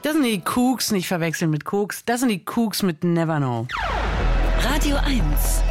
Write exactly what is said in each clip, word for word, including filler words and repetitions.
Das sind die Kooks, nicht verwechseln mit Koks. Das sind die Kooks mit Never Know. Radio eins.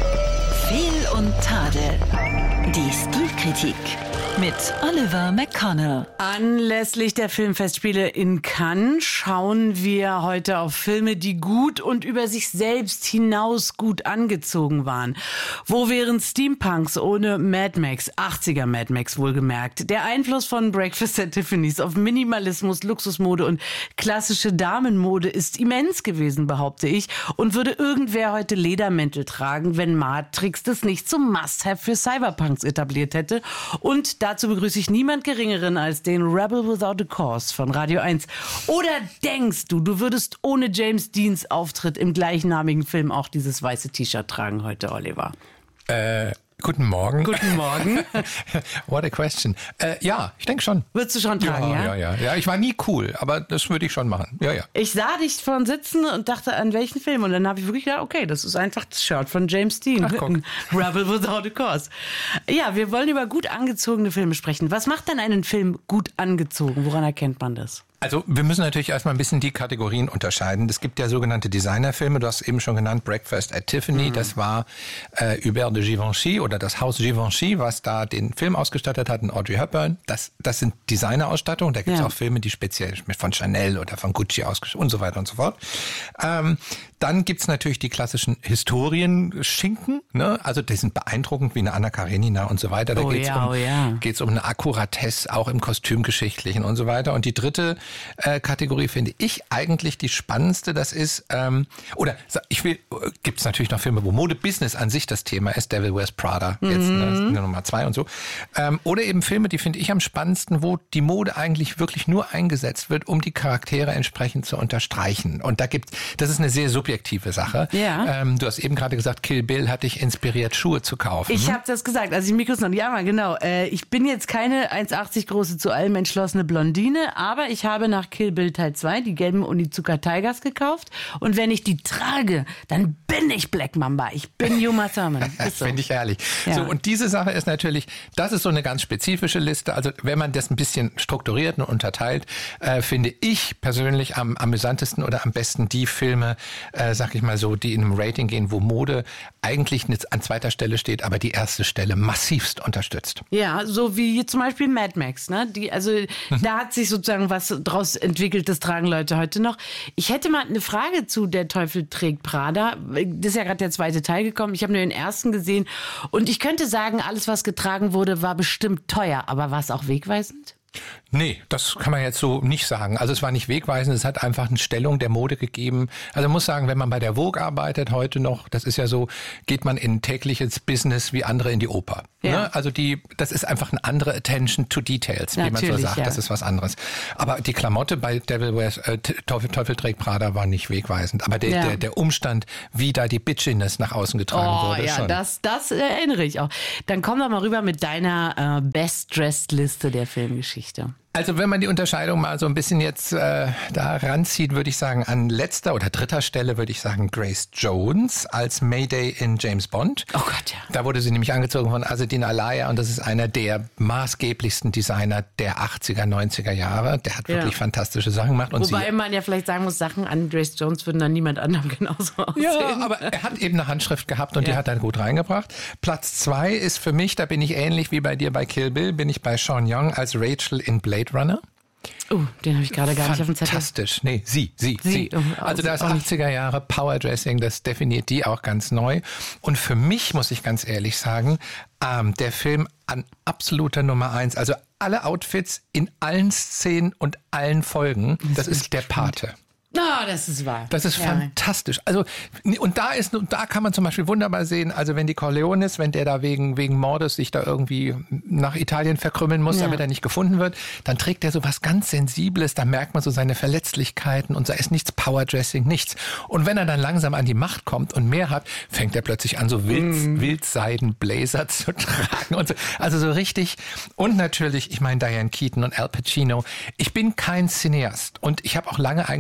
Fehl und Tadel. Die Stilkritik mit Oliver McConnell. Anlässlich der Filmfestspiele in Cannes schauen wir heute auf Filme, die gut und über sich selbst hinaus gut angezogen waren. Wo wären Steampunks ohne Mad Max, achtziger Mad Max wohlgemerkt? Der Einfluss von Breakfast at Tiffany's auf Minimalismus, Luxusmode und klassische Damenmode ist immens gewesen, behaupte ich. Und würde irgendwer heute Ledermäntel tragen, wenn Matrix das nicht zum Must-Have für Cyberpunks etabliert hätte? Und dazu begrüße ich niemand Geringeren als den Rebel Without a Cause von Radio eins. Oder denkst du, du würdest ohne James Deans Auftritt im gleichnamigen Film auch dieses weiße T-Shirt tragen heute, Oliver? Äh, guten Morgen. Guten Morgen. What a question. Äh, ja, ich denke schon. Würdest du schon tragen, ja? Ja, ja, ja. Ja, ich war nie cool, aber das würde ich schon machen. Ja, ja. Ich sah dich vorhin sitzen und dachte, an welchen Film? Und dann habe ich wirklich gedacht, okay, das ist einfach das Shirt von James Dean. Ach, guck. Rebel Without a Cause. Ja, wir wollen über gut angezogene Filme sprechen. Was macht denn einen Film gut angezogen? Woran erkennt man das? Also wir müssen natürlich erstmal ein bisschen die Kategorien unterscheiden. Es gibt ja sogenannte Designerfilme, du hast eben schon genannt, Breakfast at Tiffany, mhm. das war äh, Hubert de Givenchy oder das Haus Givenchy, was da den Film ausgestattet hat, in Audrey Hepburn. Das, das sind Designerausstattungen, da gibt es ja. auch Filme, die speziell mit von Chanel oder von Gucci ausgestattet und so weiter und so fort. Ähm, dann gibt's natürlich die klassischen Historienschinken, ne? Also die sind beeindruckend, wie eine Anna Karenina und so weiter. Da oh geht's ja, um, oh ja. geht's um eine Akkuratesse, auch im Kostümgeschichtlichen und so weiter. Und die dritte äh, Kategorie finde ich eigentlich die spannendste. Das ist, ähm, oder ich will, gibt's natürlich noch Filme, wo Mode-Business an sich das Thema ist. Devil Wears Prada, jetzt mhm. ne, Nummer zwei und so. Ähm, oder eben Filme, die finde ich am spannendsten, wo die Mode eigentlich wirklich nur eingesetzt wird, um die Charaktere entsprechend zu unterstreichen. Und da gibt, das ist eine sehr subjektive Sache. Ja. Ähm, du hast eben gerade gesagt, Kill Bill hat dich inspiriert, Schuhe zu kaufen. Ich habe das gesagt, als ich Mikros noch, ja, mal genau. Äh, ich bin jetzt keine eins achtzig große, zu allem entschlossene Blondine, aber ich habe nach Kill Bill Teil zwei die gelben Onizuka Tigers gekauft. Und wenn ich die trage, dann bin ich Black Mamba. Ich bin Uma Thurman. Das so. Finde ich herrlich. Ja. So, und diese Sache ist natürlich, das ist so eine ganz spezifische Liste. Also wenn man das ein bisschen strukturiert und unterteilt, äh, finde ich persönlich am amüsantesten oder am besten die Filme, äh, sag ich mal so, die in einem Rating gehen, wo Mode eigentlich nicht an zweiter Stelle steht, aber die erste Stelle massivst unterstützt. Ja, so wie zum Beispiel Mad Max, ne? Die, also mhm. da hat sich sozusagen was draus entwickelt, das tragen Leute heute noch. Ich hätte mal eine Frage zu Der Teufel trägt Prada. Das ist ja gerade der zweite Teil gekommen. Ich habe nur den ersten gesehen und ich könnte sagen, alles, was getragen wurde, war bestimmt teuer, aber war es auch wegweisend? Nee, das kann man jetzt so nicht sagen. Also es war nicht wegweisend, es hat einfach eine Stellung der Mode gegeben. Also man muss sagen, wenn man bei der Vogue arbeitet heute noch, das ist ja so, geht man in tägliches Business wie andere in die Oper. Ja. Ne? Also die, das ist einfach eine andere Attention to Details, wie man so sagt. Ja. Das ist was anderes. Aber die Klamotte bei Devil Wears, äh, Teufel, Teufel trägt Prada war nicht wegweisend. Aber der, ja. der, der Umstand, wie da die Bitchiness nach außen getragen oh, wurde, ja, schon. das, das erinnere ich auch. Dann komm doch mal rüber mit deiner äh, Best-Dressed-Liste der Filmgeschichte. Also wenn man die Unterscheidung mal so ein bisschen jetzt äh, da ranzieht, würde ich sagen, an letzter oder dritter Stelle würde ich sagen Grace Jones als Mayday in James Bond. Oh Gott, ja. Da wurde sie nämlich angezogen von Azedine Alaya und das ist einer der maßgeblichsten Designer der achtziger, neunziger Jahre. Der hat wirklich ja. fantastische Sachen gemacht. Und Wobei sie, man ja vielleicht sagen muss, Sachen an Grace Jones würden dann niemand anderem genauso aussehen. Ja, aber er hat eben eine Handschrift gehabt und ja. die hat er gut reingebracht. Platz zwei ist für mich, da bin ich ähnlich wie bei dir bei Kill Bill, bin ich bei Sean Young als Rachel in Blade Runner. Oh, den habe ich gerade gar nicht auf dem Zettel. Fantastisch. Nee, sie, sie, sie. sie. Oh, also das achtziger Jahre Powerdressing, das definiert die auch ganz neu. Und für mich, muss ich ganz ehrlich sagen, ähm, der Film an absoluter Nummer eins. Also alle Outfits in allen Szenen und allen Folgen, das, das ist der Pate. Oh, das ist wahr. Das ist ja. fantastisch. Also, und da ist, und da kann man zum Beispiel wunderbar sehen, also wenn die Corleones, wenn der da wegen, wegen Mordes sich da irgendwie nach Italien verkrümmeln muss, ja. damit er nicht gefunden wird, dann trägt er so was ganz Sensibles, da merkt man so seine Verletzlichkeiten und da ist nichts Powerdressing, nichts. Und wenn er dann langsam an die Macht kommt und mehr hat, fängt er plötzlich an, so Wild, mm. Wildseiden-Blazer zu tragen und so. Also so richtig. Und natürlich, ich meine, Diane Keaton und Al Pacino. Ich bin kein Cineast und ich habe auch lange eigentlich der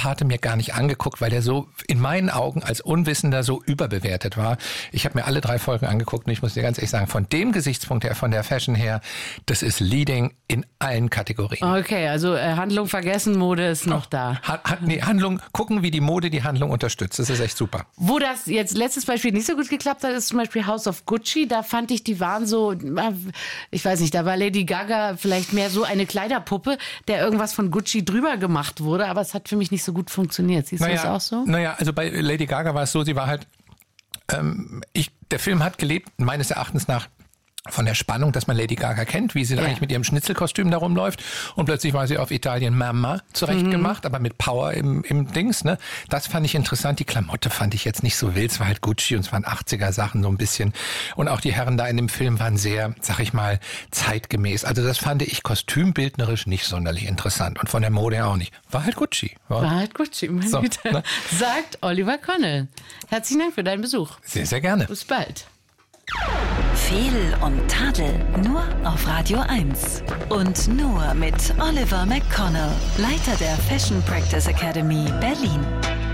Pate mir gar nicht angeguckt, weil der so in meinen Augen als Unwissender so überbewertet war. Ich habe mir alle drei Folgen angeguckt und ich muss dir ganz ehrlich sagen, von dem Gesichtspunkt her, von der Fashion her, das ist leading in allen Kategorien. Okay, also äh, Handlung vergessen, Mode ist noch da. Ha, ha, nee, Handlung, gucken, wie die Mode die Handlung unterstützt. Das ist echt super. Wo das jetzt letztes Beispiel nicht so gut geklappt hat, ist zum Beispiel House of Gucci. Da fand ich, die waren so, ich weiß nicht, da war Lady Gaga vielleicht mehr so eine Kleiderpuppe, der irgendwas von Gucci drüber gemacht wurde, aber es hat für mich nicht so gut funktioniert. Siehst naja, du das auch so? Naja, also bei Lady Gaga war es so, sie war halt, ähm, ich, der Film hat gelebt, meines Erachtens nach, von der Spannung, dass man Lady Gaga kennt, wie sie ja. eigentlich mit ihrem Schnitzelkostüm da rumläuft und plötzlich war sie auf Italien Mama zurechtgemacht, mhm. aber mit Power im, im Dings, ne? Das fand ich interessant. Die Klamotte fand ich jetzt nicht so wild, es war halt Gucci und es waren achtziger Sachen so ein bisschen und auch die Herren da in dem Film waren sehr, sag ich mal, zeitgemäß. Also das fand ich kostümbildnerisch nicht sonderlich interessant und von der Mode auch nicht. War halt Gucci. War, war halt Gucci, meine so, Güte. Ne? Sagt Oliver Connell. Herzlichen Dank für deinen Besuch. Sehr, sehr gerne. Bis bald. Fehl und Tadel nur auf Radio eins. Und nur mit Oliver McConnell, Leiter der Fashion Practice Academy Berlin.